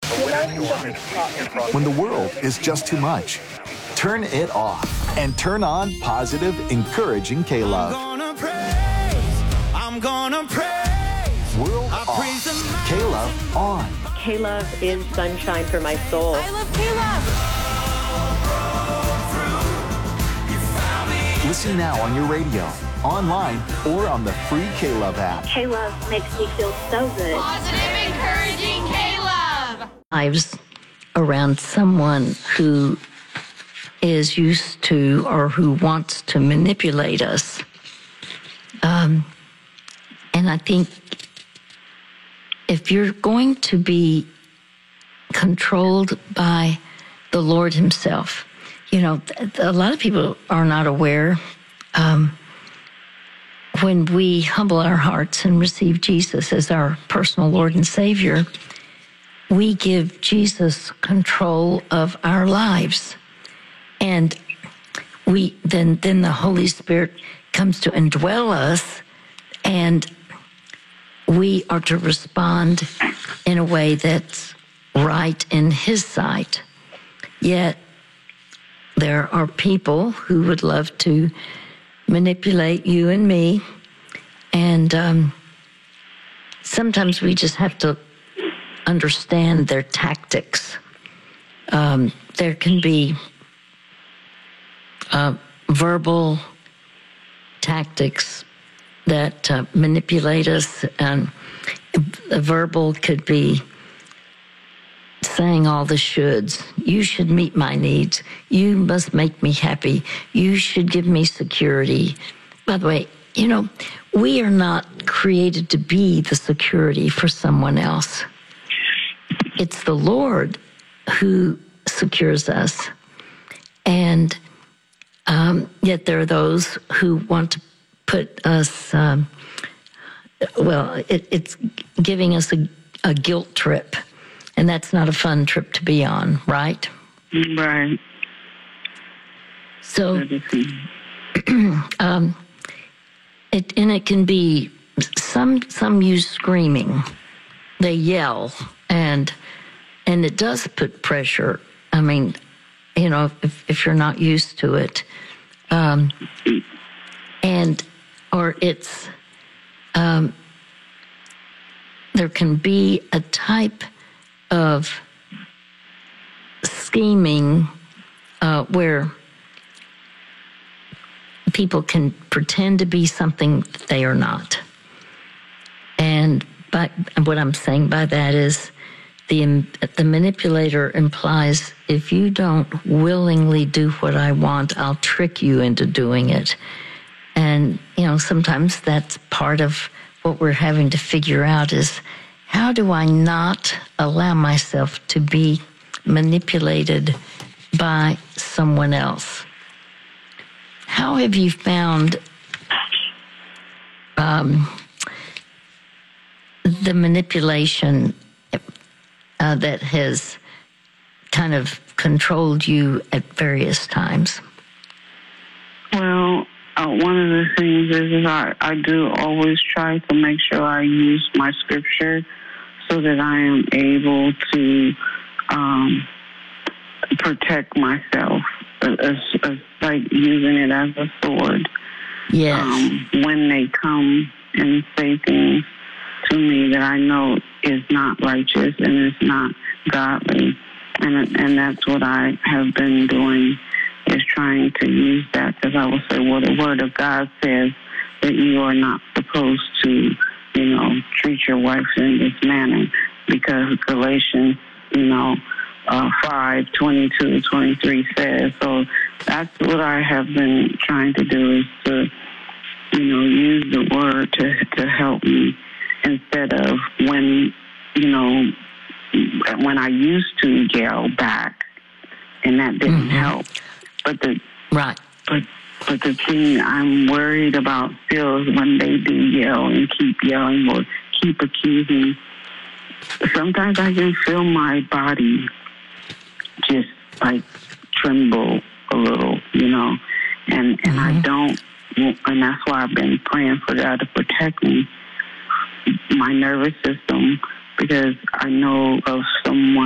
When the world is just too much, turn it off and turn on positive, encouraging K-Love. I'm gonna praise. World off. K-Love on. K-Love is sunshine for my soul. I love K-Love. Listen now on your radio, online, or on the free K-Love app. K-Love makes me feel so good. Positive, encouraging K-Love. Lives around someone who is used to or who wants to manipulate us. And I think if you're going to be controlled by the Lord himself, you know, a lot of people are not aware. When we humble our hearts and receive Jesus as our personal Lord and Savior, we give Jesus control of our lives. And then the Holy Spirit comes to indwell us, and we are to respond in a way that's right in his sight. Yet, there are people who would love to manipulate you and me, and sometimes we just have to understand their tactics. There can be verbal tactics that manipulate us, and verbal could be saying all the shoulds. You should meet my needs. You must make me happy. You should give me security. By the way, you know, we are not created to be the security for someone else. It's the Lord who secures us. And yet there are those who want to put us, it's giving us a guilt trip. And that's not a fun trip to be on, right? Right. So, it can be, some use screaming. They yell, and it does put pressure. I mean, you know, if you're not used to it. Or it's, there can be a type of scheming where people can pretend to be something they are not. And what I'm saying by that is the manipulator implies, if you don't willingly do what I want, I'll trick you into doing it. And, you know, sometimes that's part of what we're having to figure out is, how do I not allow myself to be manipulated by someone else? How have you found the manipulation that has kind of controlled you at various times? Well, one of the things is I do always try to make sure I use my scripture so that I am able to protect myself, as like using it as a sword. Yes. When they come and say things to me that I know is not righteous and is not godly, and that's what I have been doing, is trying to use that, because I will say, well, the Word of God says that you are not supposed to, you know, treat your wife in this manner, because Galatians, 5:22-23 says. So that's what I have been trying to do, is to, use the Word to help me, instead of when I used to yell back, and that didn't help. But the thing I'm worried about still is when they do yell and keep yelling or keep accusing. Sometimes I can feel my body just like tremble a little, and I don't, and that's why I've been praying for God to protect me, my nervous system, because I know of someone